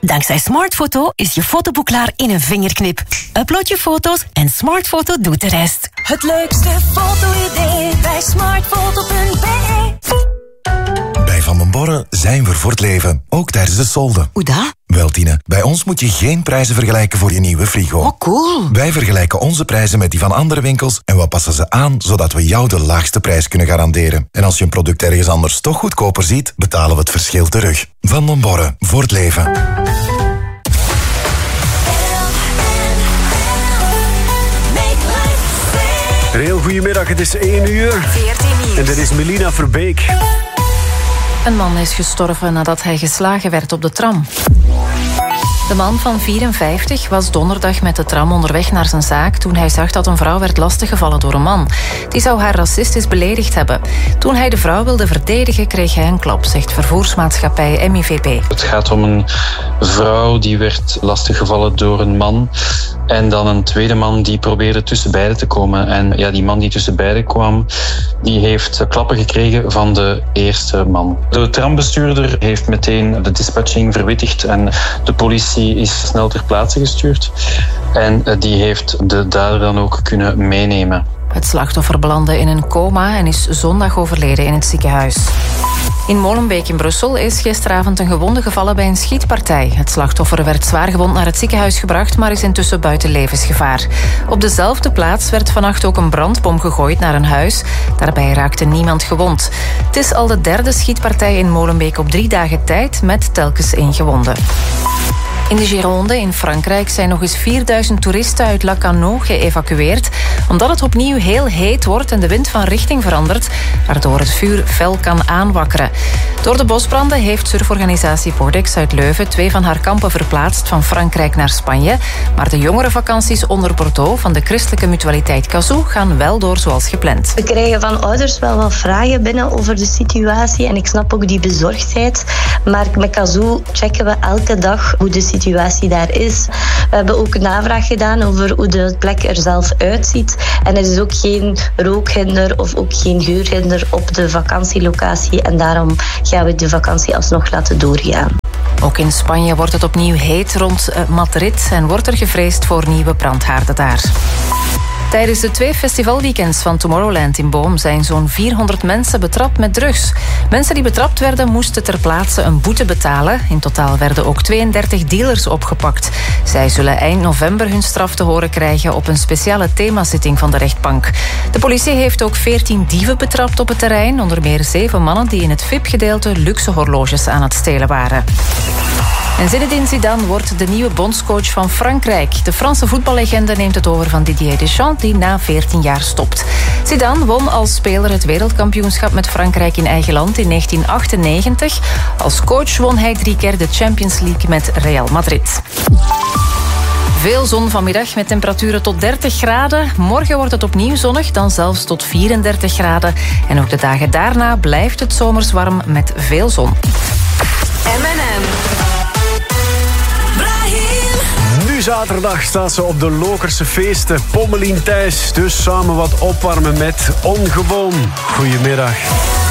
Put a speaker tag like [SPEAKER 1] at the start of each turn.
[SPEAKER 1] Dankzij Smartfoto is je fotoboek klaar in een vingerknip. Upload je foto's en Smartfoto doet de rest.
[SPEAKER 2] Het leukste foto-idee bij smartfoto.be.
[SPEAKER 3] Bij Van den Borre zijn we voor het leven, ook tijdens de solden.
[SPEAKER 1] Hoe dat?
[SPEAKER 3] Wel, Tine, bij ons moet je geen prijzen vergelijken voor je nieuwe frigo.
[SPEAKER 1] Oh, cool.
[SPEAKER 3] Wij vergelijken onze prijzen met die van andere winkels en we passen ze aan, zodat we jou de laagste prijs kunnen garanderen. En als je een product ergens anders toch goedkoper ziet, betalen we het verschil terug. Van den Borre, voor het leven.
[SPEAKER 4] Een heel goedemiddag, het is 1 uur.
[SPEAKER 2] 14 nieuws.
[SPEAKER 4] En dit is Melina Verbeek.
[SPEAKER 5] Een man is gestorven nadat hij geslagen werd op de tram. De man van 54 was donderdag met de tram onderweg naar zijn zaak toen hij zag dat een vrouw werd lastiggevallen door een man. Die zou haar racistisch beledigd hebben. Toen hij de vrouw wilde verdedigen, kreeg hij een klap, zegt vervoersmaatschappij MIVB.
[SPEAKER 6] Het gaat om een vrouw die werd lastiggevallen door een man. En dan een tweede man die probeerde tussen beiden te komen. En ja, die man die tussen beiden kwam, die heeft klappen gekregen van de eerste man. De trambestuurder heeft meteen de dispatching verwittigd en de politie is snel ter plaatse gestuurd. En die heeft de dader dan ook kunnen meenemen.
[SPEAKER 5] Het slachtoffer belandde in een coma en is zondag overleden in het ziekenhuis. In Molenbeek in Brussel is gisteravond een gewonde gevallen bij een schietpartij. Het slachtoffer werd zwaargewond naar het ziekenhuis gebracht, maar is intussen buiten levensgevaar. Op dezelfde plaats werd vannacht ook een brandbom gegooid naar een huis. Daarbij raakte niemand gewond. Het is al de derde schietpartij in Molenbeek op 3 dagen tijd, met telkens 1 gewonde. In de Gironde in Frankrijk zijn nog eens 4000 toeristen uit Lacanau geëvacueerd, omdat het opnieuw heel heet wordt en de wind van richting verandert, waardoor het vuur fel kan aanwakkeren. Door de bosbranden heeft surforganisatie Bordex uit Leuven 2 van haar kampen verplaatst van Frankrijk naar Spanje, maar de jongerenvakanties onder Bordeaux van de christelijke mutualiteit Kazoo gaan wel door zoals gepland.
[SPEAKER 7] We krijgen van ouders wel wat vragen binnen over de situatie en ik snap ook die bezorgdheid, maar met Kazoo checken we elke dag hoe de situatie daar is. We hebben ook een navraag gedaan over hoe de plek er zelf uitziet. En er is ook geen rookhinder of ook geen geurhinder op de vakantielocatie. En daarom gaan we de vakantie alsnog laten doorgaan.
[SPEAKER 5] Ook in Spanje wordt het opnieuw heet rond Madrid en wordt er gevreesd voor nieuwe brandhaarden daar. Tijdens de 2 festivalweekends van Tomorrowland in Boom zijn zo'n 400 mensen betrapt met drugs. Mensen die betrapt werden moesten ter plaatse een boete betalen. In totaal werden ook 32 dealers opgepakt. Zij zullen eind november hun straf te horen krijgen op een speciale themazitting van de rechtbank. De politie heeft ook 14 dieven betrapt op het terrein. Onder meer 7 mannen die in het VIP-gedeelte luxe horloges aan het stelen waren. En Zinedine Zidane wordt de nieuwe bondscoach van Frankrijk. De Franse voetballegende neemt het over van Didier Deschamps, die na 14 jaar stopt. Zidane won als speler het wereldkampioenschap met Frankrijk in eigen land in 1998. Als coach won hij 3 keer de Champions League met Real Madrid. Veel zon vanmiddag met temperaturen tot 30 graden. Morgen wordt het opnieuw zonnig, dan zelfs tot 34 graden. En ook de dagen daarna blijft het zomers warm met veel zon.
[SPEAKER 2] M&M.
[SPEAKER 4] Nu zaterdag staat ze op de Lokerse feesten. Pommelien thuis, dus samen wat opwarmen met Ongewoon. Goedemiddag.